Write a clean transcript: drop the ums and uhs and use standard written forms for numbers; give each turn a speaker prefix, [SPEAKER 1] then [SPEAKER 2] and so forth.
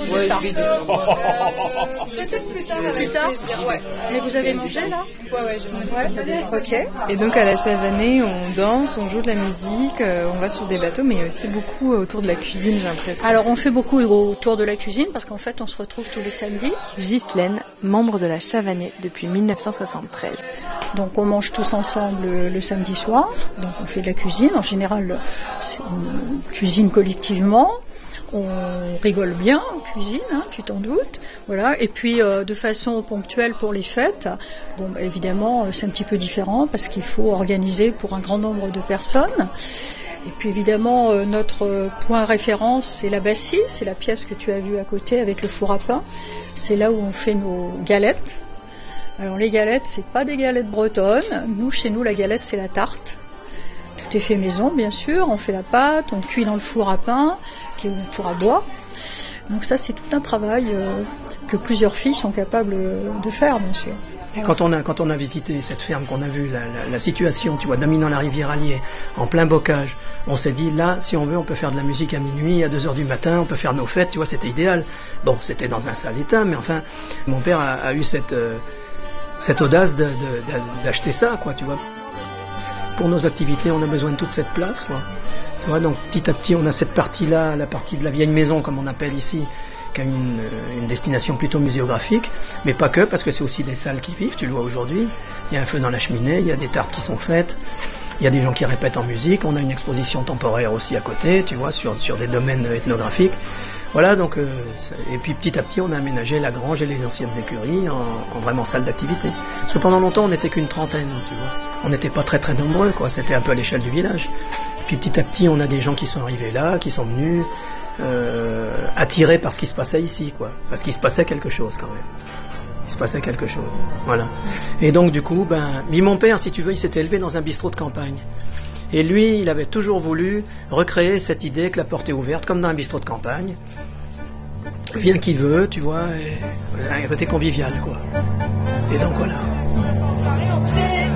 [SPEAKER 1] Ouais, je vais
[SPEAKER 2] Peut-être plus tard. Ouais. Mais vous avez mangé là? Ouais, je mange. Ok.
[SPEAKER 3] Et donc à la Chavanais, on danse, on joue de la musique, on va sur des bateaux, mais il y a aussi beaucoup autour de la cuisine, j'ai l'impression.
[SPEAKER 2] Alors on fait beaucoup autour de la cuisine parce qu'en fait on se retrouve tous les samedis.
[SPEAKER 3] Ghislaine, membre de la Chavanais depuis 1973.
[SPEAKER 2] Donc on mange tous ensemble le samedi soir, donc on fait de la cuisine. En général, on cuisine collectivement. On rigole bien en cuisine, hein, tu t'en doutes. Voilà. Et puis de façon ponctuelle pour les fêtes, bon, bah, évidemment c'est un petit peu différent parce qu'il faut organiser pour un grand nombre de personnes. Et puis évidemment notre point référence c'est la Bassie, c'est la pièce que tu as vue à côté avec le four à pain. C'est là où on fait nos galettes. Alors les galettes c'est pas des galettes bretonnes. Nous chez nous la galette c'est la tarte. Tout est fait maison bien sûr. On fait la pâte, on cuit dans le four à pain. Qui est un four à bois. Donc ça, c'est tout un travail que plusieurs filles sont capables de faire, bien sûr.
[SPEAKER 4] Et quand on a visité cette ferme, qu'on a vu la situation, tu vois, dominant la rivière Allier, en plein bocage, on s'est dit, là, si on veut, on peut faire de la musique à minuit, à 2h du matin, on peut faire nos fêtes, tu vois, c'était idéal. Bon, c'était dans un sale état, mais enfin, mon père a eu cette audace d'acheter ça, quoi, tu vois. Pour nos activités, on a besoin de toute cette place, quoi. Tu vois, donc petit à petit, on a cette partie-là, la partie de la vieille maison, comme on appelle ici, qui a une destination plutôt muséographique, mais pas que, parce que c'est aussi des salles qui vivent, tu le vois aujourd'hui. Il y a un feu dans la cheminée, il y a des tartes qui sont faites, il y a des gens qui répètent en musique, on a une exposition temporaire aussi à côté, tu vois, sur des domaines ethnographiques. Voilà, donc, et puis petit à petit, on a aménagé la grange et les anciennes écuries en vraiment salle d'activité. Parce que pendant longtemps, on n'était qu'une trentaine, tu vois. On n'était pas très très nombreux, quoi, c'était un peu à l'échelle du village. Puis petit à petit, on a des gens qui sont arrivés là, qui sont venus attirés par ce qui se passait ici, quoi. Parce qu'il se passait quelque chose quand même. Il se passait quelque chose, voilà. Et donc du coup, mon père, si tu veux, il s'était élevé dans un bistrot de campagne. Et lui, il avait toujours voulu recréer cette idée que la porte est ouverte, comme dans un bistrot de campagne. Vient qui veut, tu vois, et un côté convivial, quoi. Et donc voilà.